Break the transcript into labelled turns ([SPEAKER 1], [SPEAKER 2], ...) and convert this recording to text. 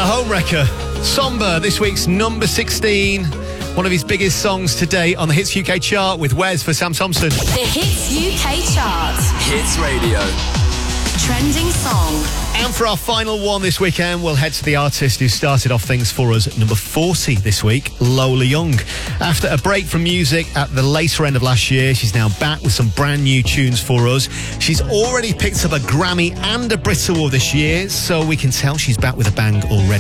[SPEAKER 1] Homewrecker. Somber, this week's number 16. One of his biggest songs to date on the Hits UK chart with Wes for Sam Thompson.
[SPEAKER 2] The Hits UK chart.
[SPEAKER 3] Hits Radio.
[SPEAKER 2] Trending song.
[SPEAKER 1] And for our final one this weekend, we'll head to the artist who started off things for us at number 40 this week, Lola Young. After a break from music at the later end of last year, she's now back with some brand new tunes for us. She's already picked up a Grammy and a Brit Award this year, so we can tell she's back with a bang already.